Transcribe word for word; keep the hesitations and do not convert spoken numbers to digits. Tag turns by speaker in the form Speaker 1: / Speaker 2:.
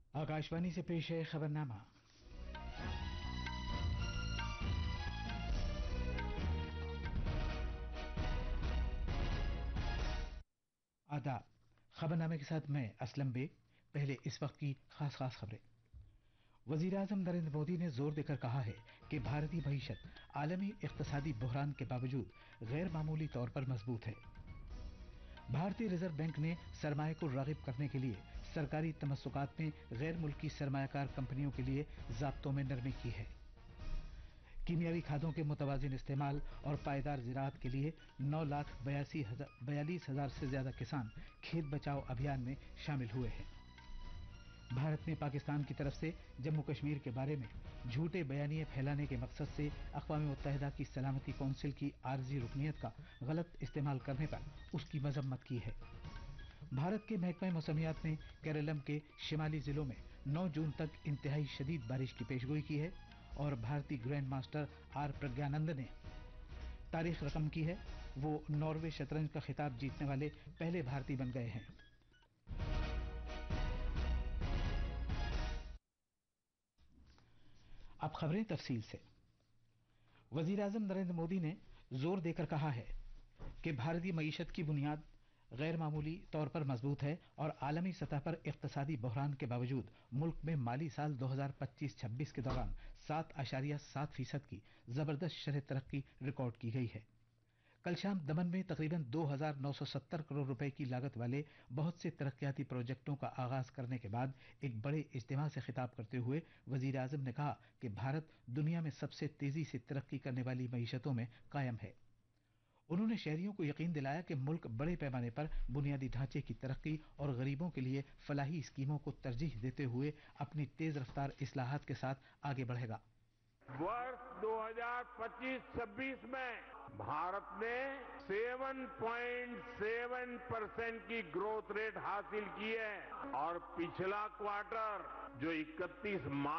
Speaker 1: आकाशवाणी से पेश है खबरनामा। आदाब। खबरनामे के साथ मैं असलम बेग। पहले इस वक्त की खास खास खबरें। वजीर आजम नरेंद्र मोदी ने जोर देकर कहा है कि भारतीय मईशत आलमी इक्तसादी बहरान के बावजूद गैर मामूली तौर पर मजबूत है। भारतीय रिजर्व बैंक ने सरमाए को रागिब करने के लिए सरकारी तमस्सुकात में गैर मुल्की सरमायाकार कंपनियों के लिए ज़ाब्तों में नरमी की है। कीमियावी खादों के मुतवाजिन इस्तेमाल और पायदार ज़राअत के लिए नौ लाख बयासी हजार बयालीस हजार से ज्यादा किसान खेत बचाओ अभियान में शामिल हुए हैं। भारत ने पाकिस्तान की तरफ से जम्मू कश्मीर के बारे में झूठे बयानिए फैलाने के मकसद से अक़वाम मुत्तहिदा की सलामती कौंसिल की आर्जी रुकनियत का गलत इस्तेमाल करने पर उसकी मजम्मत की है। भारत के महकमा मौसमियात ने केरलम के शिमाली जिलों में नौ जून तक इंतहाई शदीद बारिश की पेशगोई की है और भारतीय ग्रैंड मास्टर आर प्रज्ञानंद ने तारीख रकम की है। वो नॉर्वे शतरंज का खिताब जीतने वाले पहले भारतीय बन गए हैं। अब खबरें तफसील से। वजीर आजम नरेंद्र मोदी ने जोर देकर कहा है कि भारतीय मईशत की बुनियाद गैर मामूली तौर पर मजबूत है और आलमी सतह पर इक्तसादी बहरान के बावजूद मुल्क में माली साल दो हजार पच्चीस छब्बीस के दौरान सात आशारिया सात फीसद की जबरदस्त शरह तरक्की रिकॉर्ड की गई है। कल शाम दमन में तकरीबन दो हजार नौ सौ सत्तर करोड़ रुपए की लागत वाले बहुत से तरक्याती प्रोजेक्टों का आगाज करने के बाद एक बड़े इज्तिमा से खिताब करते हुए वजीर आजम ने कहा कि भारत दुनिया में सबसे तेजी से तरक्की करने वाली मईशतों में कायम है। उन्होंने शहरियों को यकीन दिलाया कि मुल्क बड़े पैमाने पर बुनियादी ढांचे की तरक्की और गरीबों के लिए फलाही स्कीमों को तरजीह देते हुए अपनी तेज रफ्तार इस्लाहात के साथ आगे बढ़ेगा।
Speaker 2: वर्ष दो हजार पच्चीस छब्बीस में भारत ने सात पॉइंट सात परसेंट की ग्रोथ रेट हासिल की है और पिछला क्वार्टर जो इकतीस मार्च